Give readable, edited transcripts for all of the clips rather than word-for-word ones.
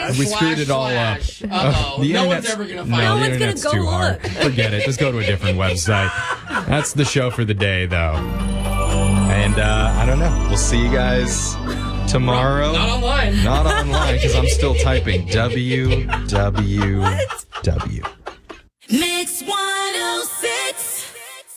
We screwed it all up. Uh-oh. No one's ever going to find it. No, the internet's too hard. Forget it. Just go to a different website. That's the show for the day, though. And I don't know. We'll see you guys tomorrow. Not online. Not online, because I'm still typing www. Mix 106.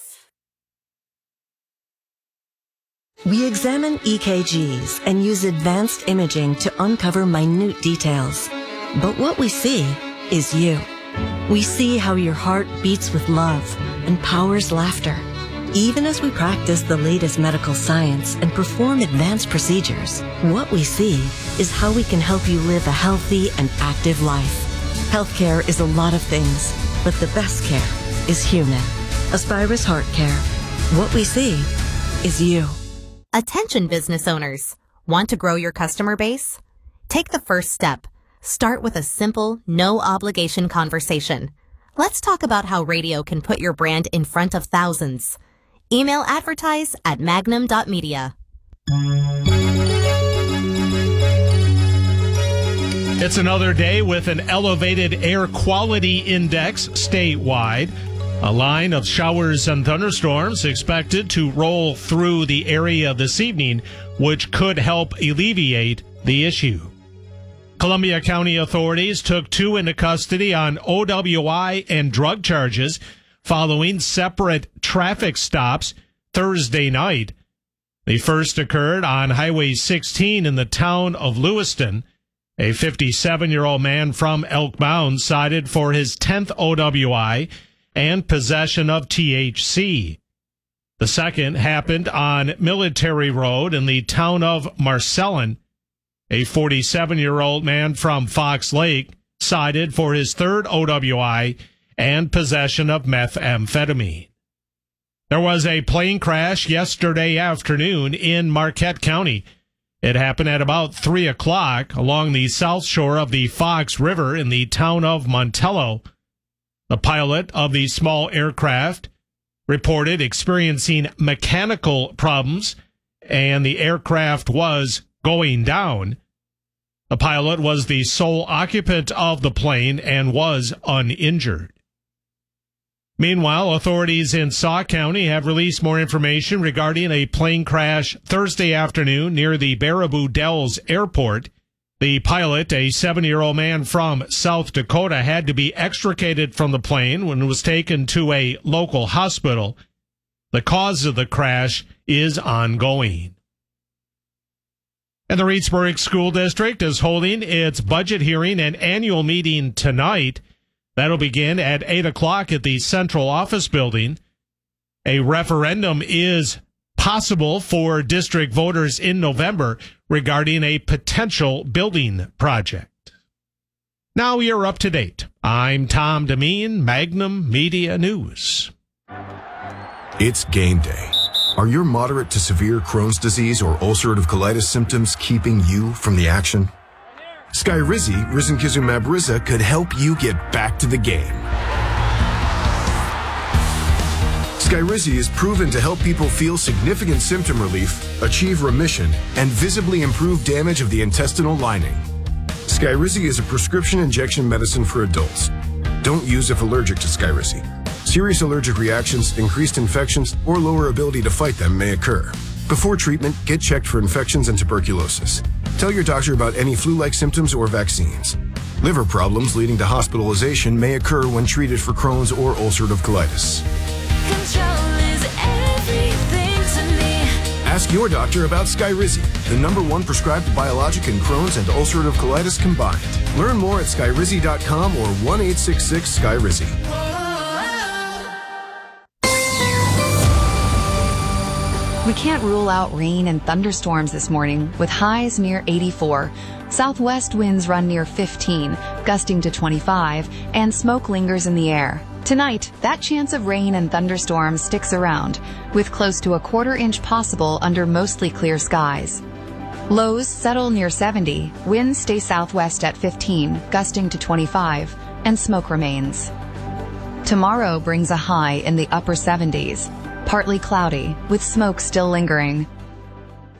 We examine EKGs and use advanced imaging to uncover minute details. But what we see is you. We see how your heart beats with love and powers laughter. Even as we practice the latest medical science and perform advanced procedures, what we see is how we can help you live a healthy and active life. Healthcare is a lot of things, but the best care is human. Aspirus Heart Care. What we see is you. Attention business owners. Want to grow your customer base? Take the first step. Start with a simple, no-obligation conversation. Let's talk about how radio can put your brand in front of thousands. Email advertise@magnum.media. It's another day with an elevated air quality index statewide. A line of showers and thunderstorms expected to roll through the area this evening, which could help alleviate the issue. Columbia County authorities took two into custody on OWI and drug charges following separate traffic stops Thursday night. The first occurred on Highway 16 in the town of Lewiston. A 57-year-old man from Elk Mound cited for his 10th OWI and possession of THC. The second happened on Military Road in the town of Marcellin. A 47-year-old man from Fox Lake cited for his third OWI and possession of methamphetamine. There was a plane crash yesterday afternoon in Marquette County. It happened at about 3 o'clock along the south shore of the Fox River in the town of Montello. The pilot of the small aircraft reported experiencing mechanical problems, and the aircraft was going down. The pilot was the sole occupant of the plane and was uninjured. Meanwhile, authorities in Sauk County have released more information regarding a plane crash Thursday afternoon near the Baraboo Dells Airport. The pilot, a 7-year-old man from South Dakota, had to be extricated from the plane when it was taken to a local hospital. The cause of the crash is ongoing. And the Reedsburg School District is holding its budget hearing and annual meeting tonight. That'll begin at 8 o'clock at the central office building. A referendum is possible for district voters in November regarding a potential building project. Now you're up to date. I'm Tom Demeen, Magnum Media News. It's game day. Are your moderate to severe Crohn's disease or ulcerative colitis symptoms keeping you from the action? Skyrizi, risankizumab Riza, could help you get back to the game. Skyrizi is proven to help people feel significant symptom relief, achieve remission, and visibly improve damage of the intestinal lining. Skyrizi is a prescription injection medicine for adults. Don't use if allergic to Skyrizi. Serious allergic reactions, increased infections, or lower ability to fight them may occur. Before treatment, get checked for infections and tuberculosis. Tell your doctor about any flu-like symptoms or vaccines. Liver problems leading to hospitalization may occur when treated for Crohn's or ulcerative colitis. Control is everything to me. Ask your doctor about Skyrizi, the #1 prescribed biologic in Crohn's and ulcerative colitis combined. Learn more at skyrizi.com or 1-866-SKYRIZI. We can't rule out rain and thunderstorms this morning, with highs near 84. Southwest winds run near 15, gusting to 25, and smoke lingers in the air. Tonight, that chance of rain and thunderstorms sticks around, with close to a quarter-inch possible under mostly clear skies. Lows settle near 70, winds stay southwest at 15, gusting to 25, and smoke remains. Tomorrow brings a high in the upper 70s. Partly cloudy, with smoke still lingering.